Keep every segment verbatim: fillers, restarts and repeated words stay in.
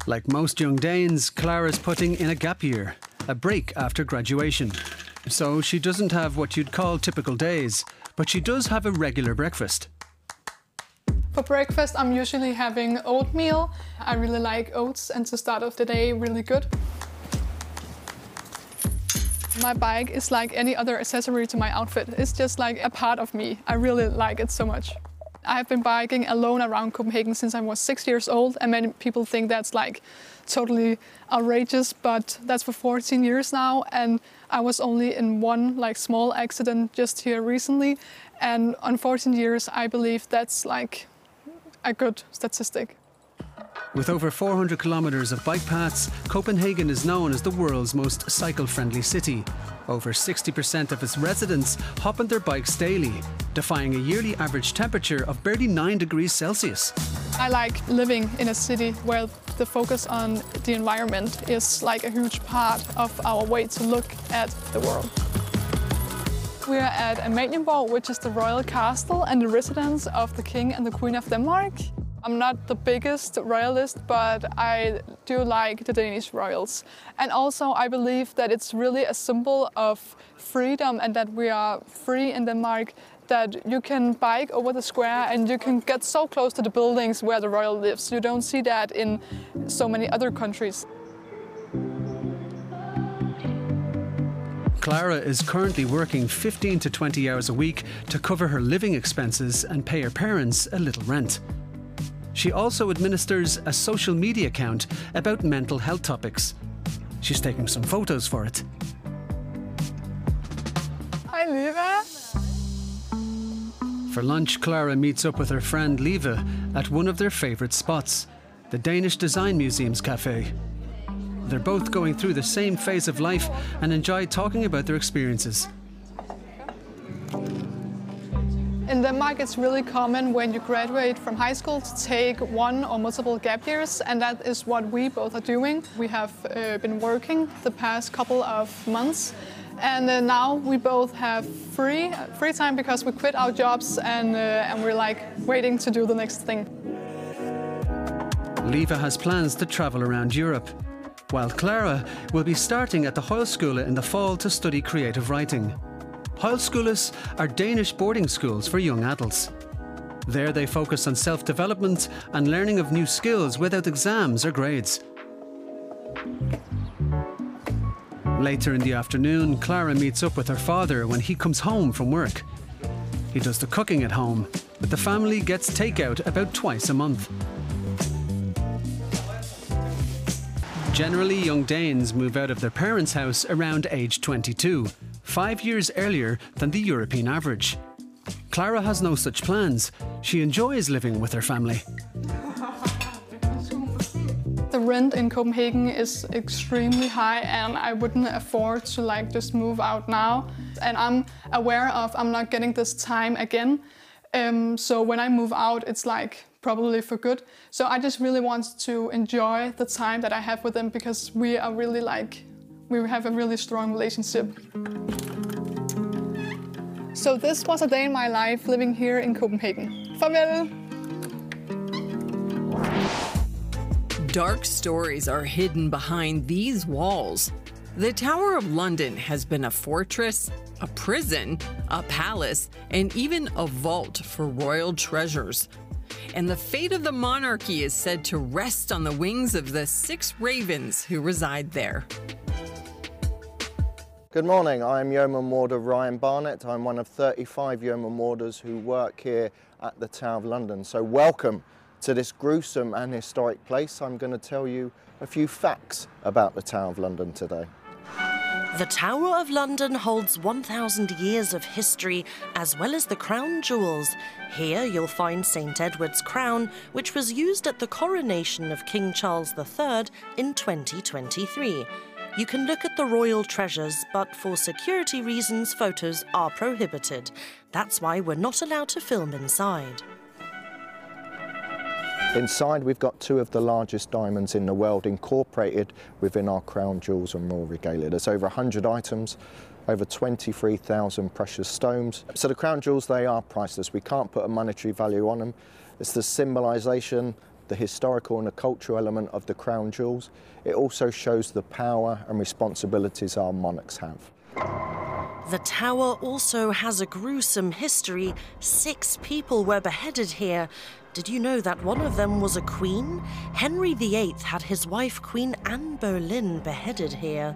Like most young Danes, Clara's putting in a gap year, a break after graduation. So she doesn't have what you'd call typical days, but she does have a regular breakfast. For breakfast, I'm usually having oatmeal. I really like oats, and to start off the day really good. My bike is like any other accessory to my outfit. It's just like a part of me. I really like it so much. I have been biking alone around Copenhagen since I was six years old, and many people think that's like totally outrageous, but that's for fourteen years now, and I was only in one like small accident just here recently, and on fourteen years I believe that's like a good statistic. With over four hundred kilometres of bike paths, Copenhagen is known as the world's most cycle-friendly city. Over sixty percent of its residents hop on their bikes daily, defying a yearly average temperature of barely nine degrees Celsius. I like living in a city where the focus on the environment is like a huge part of our way to look at the world. We are at Amalienborg, which is the royal castle and the residence of the King and the Queen of Denmark. I'm not the biggest royalist, but I do like the Danish royals. And also I believe that it's really a symbol of freedom and that we are free in Denmark, that you can bike over the square and you can get so close to the buildings where the royal lives. You don't see that in so many other countries. Clara is currently working fifteen to twenty hours a week to cover her living expenses and pay her parents a little rent. She also administers a social media account about mental health topics. She's taking some photos for it. Hi, Liva. For lunch, Clara meets up with her friend Liva at one of their favourite spots, the Danish Design Museum's cafe. They're both going through the same phase of life and enjoy talking about their experiences. In Denmark, it's really common when you graduate from high school to take one or multiple gap years, and that is what we both are doing. We have uh, been working the past couple of months, and uh, now we both have free free time because we quit our jobs, and uh, and we're like waiting to do the next thing. Liva has plans to travel around Europe, while Clara will be starting at the Højskole in the fall to study creative writing. Højskoles are Danish boarding schools for young adults. There they focus on self-development and learning of new skills without exams or grades. Later in the afternoon, Clara meets up with her father when he comes home from work. He does the cooking at home, but the family gets takeout about twice a month. Generally, young Danes move out of their parents' house around age twenty-two, five years earlier than the European average. Clara has no such plans. She enjoys living with her family. The rent in Copenhagen is extremely high, and I wouldn't afford to like just move out now. And I'm aware of I'm not getting this time again. Um, so when I move out, it's like probably for good. So I just really want to enjoy the time that I have with them, because we are really like, we have a really strong relationship. So this was a day in my life living here in Copenhagen. Farvel! Dark stories are hidden behind these walls. The Tower of London has been a fortress, a prison, a palace, and even a vault for royal treasures. And the fate of the monarchy is said to rest on the wings of the six ravens who reside there. Good morning, I'm Yeoman Warder Ryan Barnett. I'm one of thirty-five Yeoman Warders who work here at the Tower of London. So welcome to this gruesome and historic place. I'm going to tell you a few facts about the Tower of London today. The Tower of London holds one thousand years of history, as well as the crown jewels. Here you'll find Saint Edward's crown, which was used at the coronation of King Charles the Third in twenty twenty-three. You can look at the royal treasures, but for security reasons, photos are prohibited. That's why we're not allowed to film inside. Inside, we've got two of the largest diamonds in the world incorporated within our crown jewels and royal regalia. There's over one hundred items, over twenty-three thousand precious stones. So the crown jewels, they are priceless. We can't put a monetary value on them. It's the symbolisation the historical and the cultural element of the crown jewels, it also shows the power and responsibilities our monarchs have. The tower also has a gruesome history. Six people were beheaded here. Did you know that one of them was a queen? Henry the Eighth had his wife, Queen Anne Boleyn, beheaded here.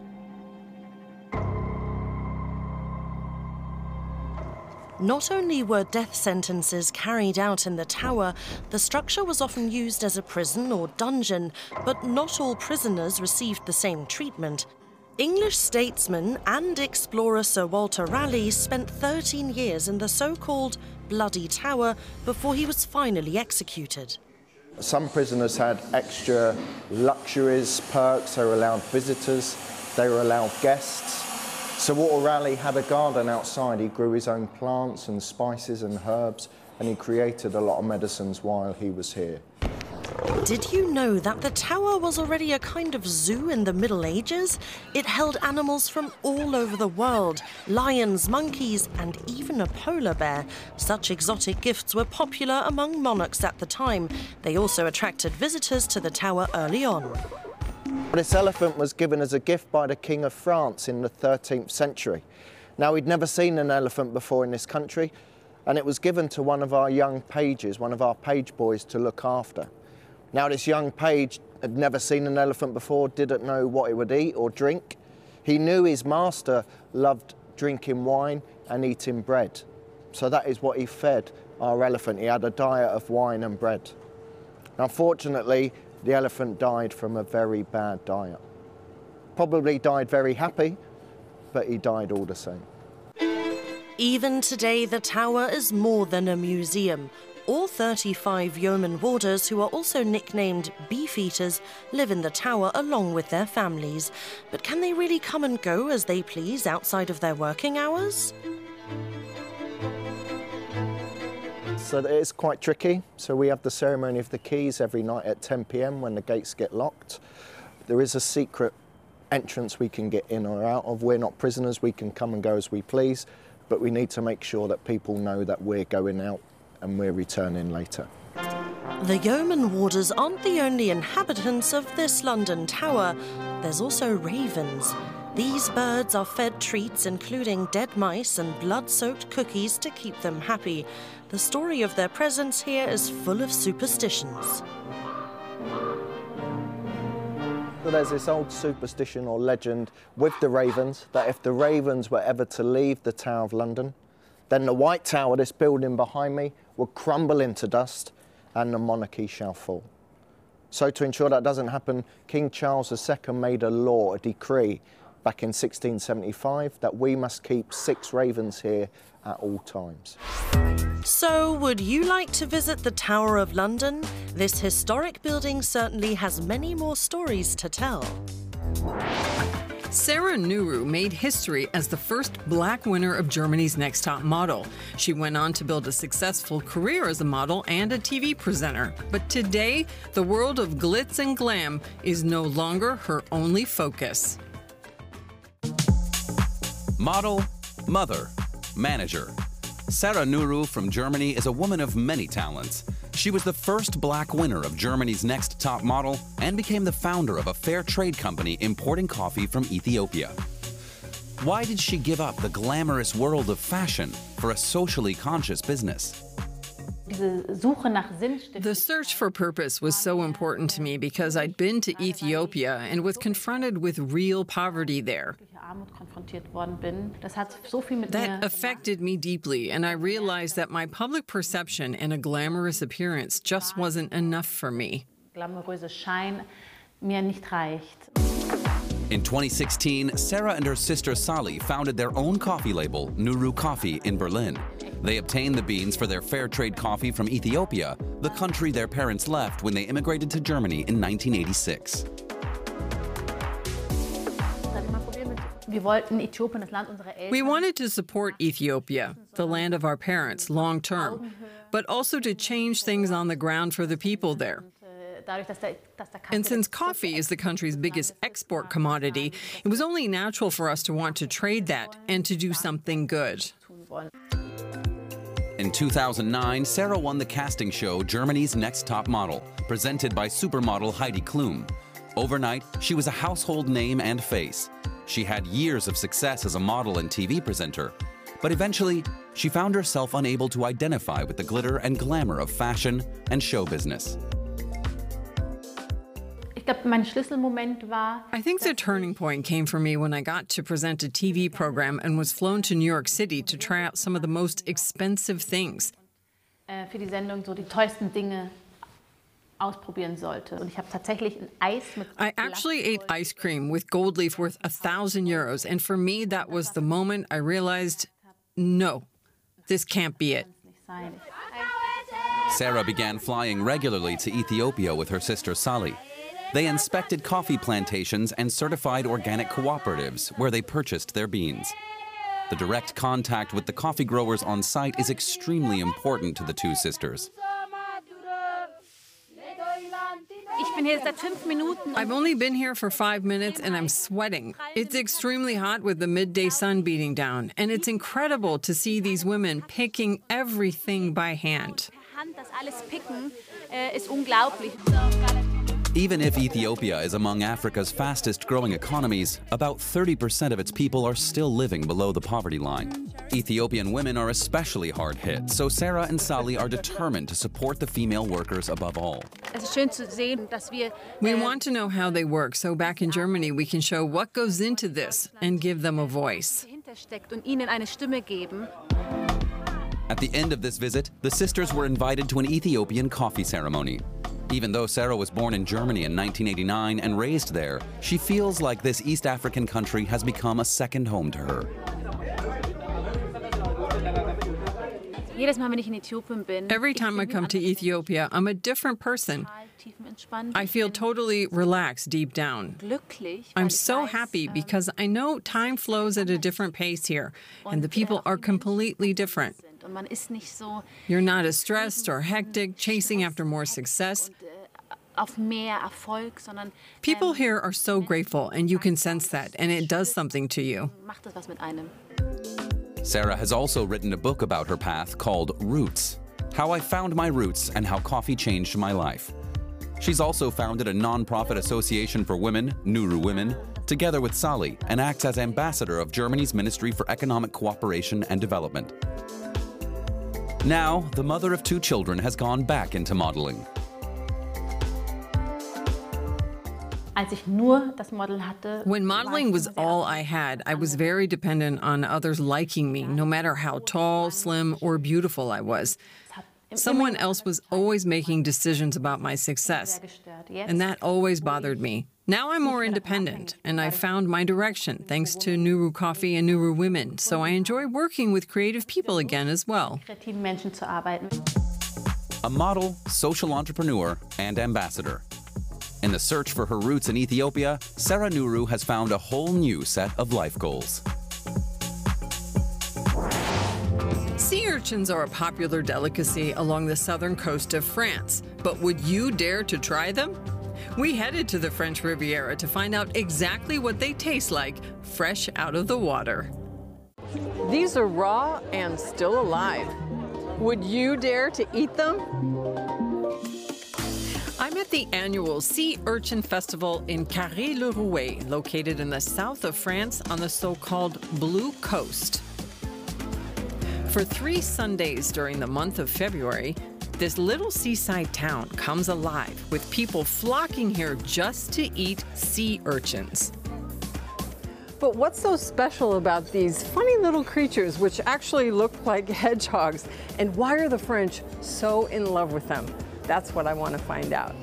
Not only were death sentences carried out in the tower, the structure was often used as a prison or dungeon, but not all prisoners received the same treatment. English statesman and explorer Sir Walter Raleigh spent thirteen years in the so-called Bloody Tower before he was finally executed. Some prisoners had extra luxuries, perks. They were allowed visitors, they were allowed guests. Sir Walter Raleigh had a garden outside. He grew his own plants and spices and herbs, and he created a lot of medicines while he was here. Did you know that the tower was already a kind of zoo in the Middle Ages? It held animals from all over the world, lions, monkeys, and even a polar bear. Such exotic gifts were popular among monarchs at the time. They also attracted visitors to the tower early on. This elephant was given as a gift by the King of France in the thirteenth century. Now, we'd never seen an elephant before in this country, and it was given to one of our young pages, one of our page boys, to look after. Now, this young page had never seen an elephant before, didn't know what it would eat or drink. He knew his master loved drinking wine and eating bread. So that is what he fed our elephant. He had a diet of wine and bread. Unfortunately, the elephant died from a very bad diet. Probably died very happy, but he died all the same. Even today, the tower is more than a museum. All thirty-five yeoman warders, who are also nicknamed Beefeaters, live in the tower along with their families. But can they really come and go as they please outside of their working hours? So it is quite tricky. So we have the ceremony of the keys every night at ten p m when the gates get locked. There is a secret entrance we can get in or out of. We're not prisoners, we can come and go as we please, but we need to make sure that people know that we're going out and we're returning later. The yeoman warders aren't the only inhabitants of this London tower. There's also ravens. These birds are fed treats including dead mice and blood-soaked cookies to keep them happy. The story of their presence here is full of superstitions. So there's this old superstition or legend with the ravens, that if the ravens were ever to leave the Tower of London, then the White Tower, this building behind me, will crumble into dust and the monarchy shall fall. So to ensure that doesn't happen, King Charles the Second made a law, a decree, back in sixteen seventy-five, that we must keep six ravens here at all times. So, would you like to visit the Tower of London? This historic building certainly has many more stories to tell. Sarah Nuru made history as the first black winner of Germany's Next Top Model. She went on to build a successful career as a model and a T V presenter. But today, the world of glitz and glam is no longer her only focus. Model, mother, manager. Sarah Nuru from Germany is a woman of many talents. She was the first black winner of Germany's Next Top Model and became the founder of a fair trade company importing coffee from Ethiopia. Why did she give up the glamorous world of fashion for a socially conscious business? The search for purpose was so important to me because I'd been to Ethiopia and was confronted with real poverty there. That affected me deeply, and I realized that my public perception and a glamorous appearance just wasn't enough for me. In twenty sixteen, Sarah and her sister Sally founded their own coffee label, Nuru Coffee, in Berlin. They obtained the beans for their fair trade coffee from Ethiopia, the country their parents left when they immigrated to Germany in nineteen eighty-six. We wanted to support Ethiopia, the land of our parents, long term, but also to change things on the ground for the people there. And since coffee is the country's biggest export commodity, it was only natural for us to want to trade that and to do something good. In two thousand nine, Sarah won the casting show Germany's Next Top Model, presented by supermodel Heidi Klum. Overnight, she was a household name and face. She had years of success as a model and T V presenter. But eventually, she found herself unable to identify with the glitter and glamour of fashion and show business. I think the turning point came for me when I got to present a T V program and was flown to New York City to try out some of the most expensive things. Für die Sendung so die teuersten Dinge ausprobieren sollte. Und ich habe tatsächlich ein Eis mit I actually ate ice cream with gold leaf worth a thousand euros, and for me that was the moment I realized, no, this can't be it. Sarah began flying regularly to Ethiopia with her sister Sally. They inspected coffee plantations and certified organic cooperatives where they purchased their beans. The direct contact with the coffee growers on site is extremely important to the two sisters. I've only been here for five minutes and I'm sweating. It's extremely hot with the midday sun beating down, and it's incredible to see these women picking everything by hand. Even if Ethiopia is among Africa's fastest growing economies, about thirty percent of its people are still living below the poverty line. Ethiopian women are especially hard hit, so Sarah and Sally are determined to support the female workers above all. We want to know how they work, so back in Germany we can show what goes into this and give them a voice. At the end of this visit, the sisters were invited to an Ethiopian coffee ceremony. Even though Sarah was born in Germany in nineteen eighty-nine and raised there, she feels like this East African country has become a second home to her. Every time I come to Ethiopia, I'm a different person. I feel totally relaxed deep down. I'm so happy because I know time flows at a different pace here, and the people are completely different. You're not as stressed or hectic, chasing after more success. People here are so grateful, and you can sense that, and it does something to you. Sarah has also written a book about her path called Roots: How I Found My Roots and How Coffee Changed My Life. She's also founded a non-profit association for women, Nuru Women, together with Sally, and acts as ambassador of Germany's Ministry for Economic Cooperation and Development. Now, the mother of two children has gone back into modeling. When modeling was all I had, I was very dependent on others liking me, no matter how tall, slim, or beautiful I was. Someone else was always making decisions about my success, and that always bothered me. Now I'm more independent, and I've found my direction thanks to Nuru Coffee and Nuru Women, so I enjoy working with creative people again as well. A model, social entrepreneur, and ambassador. In the search for her roots in Ethiopia, Sarah Nuru has found a whole new set of life goals. Sea urchins are a popular delicacy along the southern coast of France, but would you dare to try them? We headed to the French Riviera to find out exactly what they taste like, fresh out of the water. These are raw and still alive. Would you dare to eat them? I'm at the annual Sea Urchin Festival in Carré-le-Rouet, located in the south of France on the so-called Blue Coast. For three Sundays during the month of February, this little seaside town comes alive with people flocking here just to eat sea urchins. But what's so special about these funny little creatures which actually look like hedgehogs? And why are the French so in love with them? That's what I want to find out.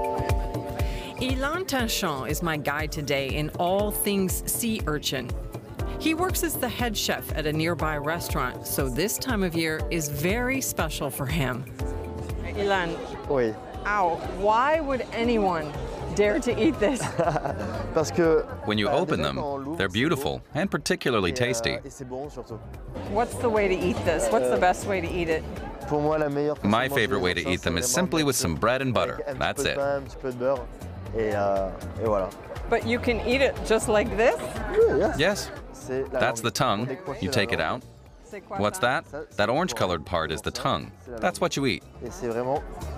Ilan Tanchon is my guide today in all things sea urchin. He works as the head chef at a nearby restaurant, so this time of year is very special for him. Ilan, oui. Ow, why would anyone dare to eat this? Parce que when you open them, they're beautiful and particularly tasty. What's the way to eat this? What's the best way to eat it? My favorite way to eat them is simply with some bread and butter. That's it. But you can eat it just like this? Yes. That's the tongue. You take it out. What's that? That orange-colored part is the tongue. That's what you eat. et c'est vraiment